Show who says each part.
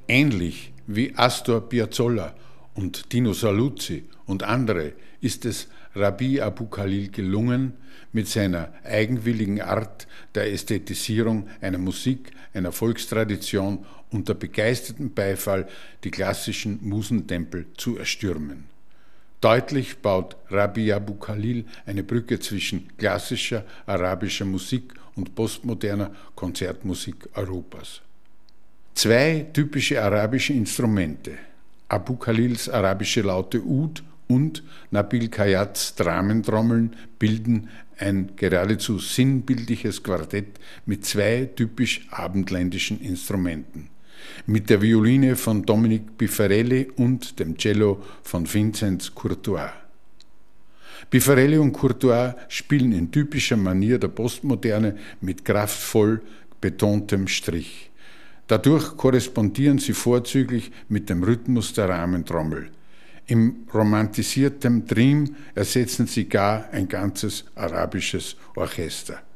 Speaker 1: Ähnlich wie Astor Piazzolla und Dino Saluzzi und andere ist es Rabih Abu Khalil gelungen, mit seiner eigenwilligen Art der Ästhetisierung einer Musik, einer Volkstradition unter begeistertem Beifall die klassischen Musentempel zu erstürmen. Deutlich baut Rabih Abu Khalil eine Brücke zwischen klassischer arabischer Musik und postmoderner Konzertmusik Europas. Zwei typische arabische Instrumente, Abu Khalils arabische Laute Ud und Nabil Kayats Dramentrommeln, bilden ein geradezu sinnbildliches Quartett mit zwei typisch abendländischen Instrumenten. Mit der Violine von Dominique Biffarelli und dem Cello von Vinzenz Courtois. Biffarelli und Courtois spielen in typischer Manier der Postmoderne mit kraftvoll betontem Strich. Dadurch korrespondieren sie vorzüglich mit dem Rhythmus der Rahmentrommel. Im romantisierten Dream ersetzen sie gar ein ganzes arabisches Orchester.